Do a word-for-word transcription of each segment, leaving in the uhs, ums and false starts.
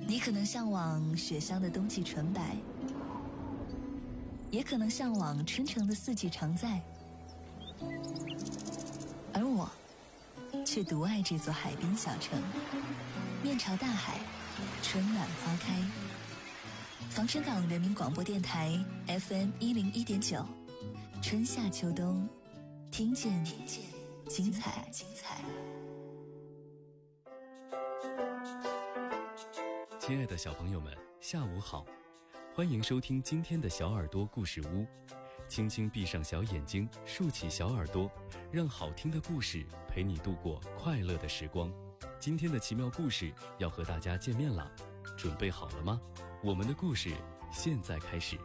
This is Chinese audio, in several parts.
你可能向往雪乡的冬季纯白，也可能向往春城的四季常在，而我却独爱这座海滨小城，面朝大海，春暖花开。防城港人民广播电台 F M 一零一点九，春夏秋冬，听见精彩精彩。 亲爱的小朋友们，下午好，欢迎收听今天的小耳朵故事屋。轻轻闭上小眼睛，竖起小耳朵，让好听的故事陪你度过快乐的时光。今天的奇妙故事要和大家见面了，准备好了吗？我们的故事现在开始。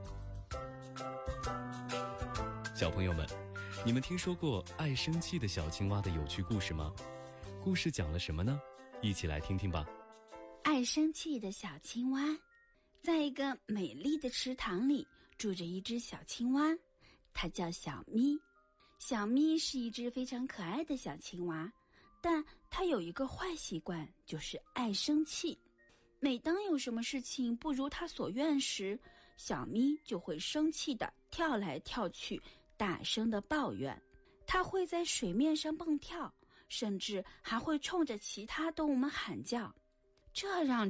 小朋友们，你们听说过爱生气的小青蛙的有趣故事吗？故事讲了什么呢？一起来听听吧。 爱生气的小青蛙。在一个美丽的池塘里住着一只小青蛙，它叫小咪。小咪是一只非常可爱的小青蛙，但它有一个坏习惯，就是爱生气。每当有什么事情不如它所愿时，小咪就会生气地跳来跳去，大声地抱怨。它会在水面上蹦跳，甚至还会冲着其他动物们喊叫，这让